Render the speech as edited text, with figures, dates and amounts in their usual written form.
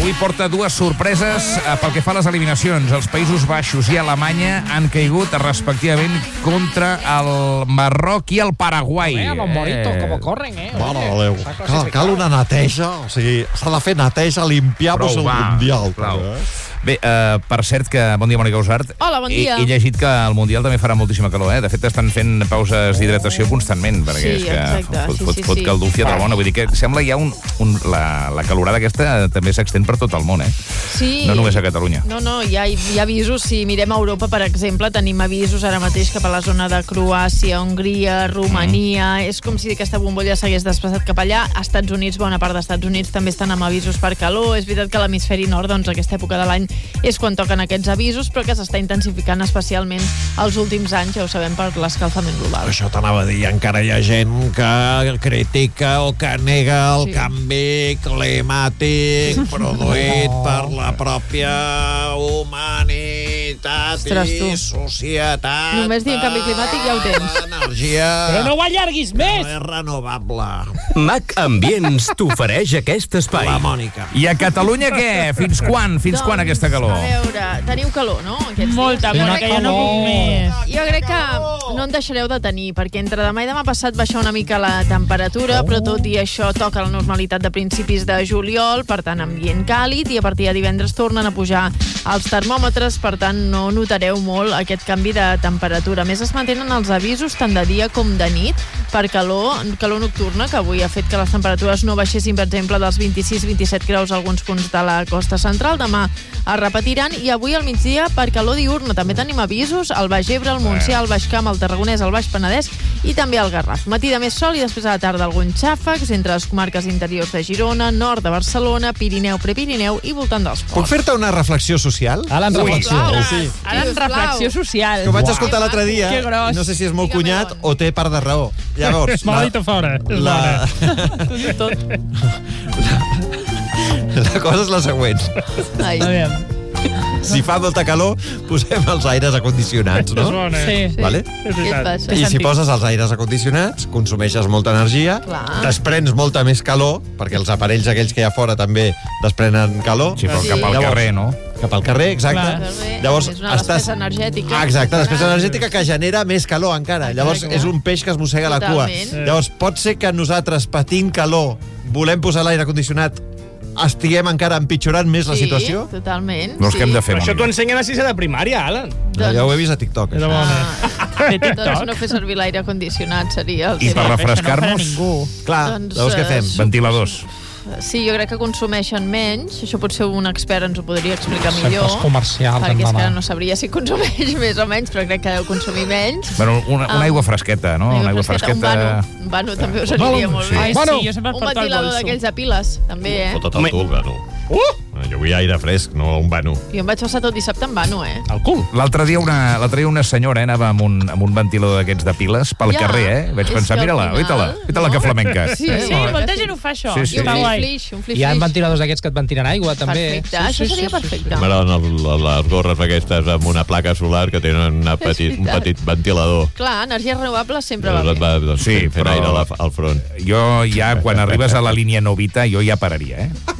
avui porta dues sorpreses pel que fa a les eliminacions. Els Països Baixos i Alemanya han caigut respectivament contra el Marroc i el Paraguai. Los moritos, como corren, Mare de Déu. Cal una neteja, o sigui, s'ha de fer neteja, limpiar-vos el Mundial. Bé, per cert, que bon dia, Mònica Usart. Hola, bon dia. He llegit que al Mundial també farà moltíssima calor, De fet, estan fent pauses d'hidratació constantment, perquè és que fot caldúfia de bona. Vull dir que sembla ja la calorada aquesta també s'extén per tot el món, Sí. No només a Catalunya. No, hi ha avisos. Si mirem a Europa, per exemple, tenim avisos ara mateix cap a la zona de Croàcia, Hongria, Romania. És com si aquesta bombolla s'hagués desplaçat cap allà. A Estats Units, bona part dels Estats Units també estan amb avisos per calor. És veritat que a l'hemisferi nord, doncs, aquesta època de l'any és quan toquen aquests avisos, però que s'està intensificant especialment els últims anys, ja ho sabem, per l'escalfament global. Això t'anava a dir, encara hi ha gent que critica o que nega el canvi climàtic produït per la pròpia humanitat i societat. Només dient canvi climàtic ja ho tens. Energia... Però no ho allarguis més! No és renovable. Mac Ambients t'ofereix aquest espai. La Mònica. I a Catalunya què? Fins quan? Fins quan aquesta calor? A veure, teniu calor, no? Molta, que jo no puc més. Jo crec que no en deixareu de tenir, perquè entre demà i demà passat baixa una mica la temperatura, però tot i això toca la normalitat de principis de juliol, per tant, ambient càlid, i a partir de divendres tornen a pujar els termòmetres, per tant, no notareu molt aquest canvi de temperatura. A més, es mantenen els avisos tant de dia com de nit per calor nocturna, que avui ha fet que les temperatures no baixessin, per exemple, dels 26-27 graus a alguns punts de la costa central. Demà es repetiran, i avui al migdia per calor diurna. També tenim avisos al Baix Ebre, al Montsià, al Baix Camp, al Tarragonès, al Baix Penedès i també al Garraf. Matí de més sol i després a la tarda alguns xàfecs entre les comarques interiors de Girona, nord de Barcelona, Pirineu, Prepirineu i voltant dels Puc ports. fer-te una reflexió social? Ara en reflexió. Sí. Ara en reflexió social. Que ho vaig escoltar l'altre dia, Que gros. no sé si és molt Digue'm cunyat on. o té part de raó. Llavors, Maldito fora. la cosa és la següent. Ai. Si fa molta calor, posem els aires acondicionats, no? Sí. Vale? Què et passa? I si poses els aires acondicionats, consumeixes molta energia, Clar. desprens molta més calor, perquè els aparells aquells que hi ha fora també desprenen calor. Sí, però Sí. cap al Llavors, carrer, no? Cap al carrer, exacte. Clar. Llavors, és una despesa energètica. Exacte, despesa energètica que genera més calor encara. Llavors, Exacte. és un peix que es mossega la cua. Totalment. Llavors, pot ser que nosaltres, patint calor, volem posar l'aire condicionat, estiguem encara empitjorant més la situació? Sí, totalment. No és que hem de fer, Això t'ho Mònica. ensenyen a sisè de primària, Alan. Ja ho he vist a TikTok. Era Això. bona. Fer Doncs TikTok. no fer servir l'aire condicionat seria el I per tema. refrescar-nos, Ningú. Clar, Doncs, llavors què fem? ventiladors. Sí, jo crec que consumeixen menys. Això potser un expert ens ho podria explicar millor. Centres comercials, perquè és que endavant. no sabria si consumeix més o menys, però crec que deu consumir menys. Bueno, una aigua fresqueta, no? Una aigua fresqueta... Un vano també us aniria molt bé. Ai, Bueno, sí, jo sempre Un porto el ventilador bolso. d'aquells de piles, també, Fota't el cul, vano. Jo vull aire fresc, no un vano. Jo em vaig passar tot dissabte en vano, El cul. L'altre dia una senyora anava amb un ventilador d'aquests de piles pel Ja, carrer, Vaig és pensar, que al mira-la, final, oita-la, que flamenca. Sí, Sí, molta gent ho fa, això. Sí, sí. I un Està guai. flip-flix, Hi ha ventiladors d'aquests que et ventilen aigua, també. Perfecte, això seria perfecte. M'agraden les gorres aquestes amb una placa solar que tenen un veritat. petit ventilador. Clar, energies renovables sempre va bé. Sí, fent però- aire al front. Jo ja, quan arribes a la línia Novita, jo ja pararia,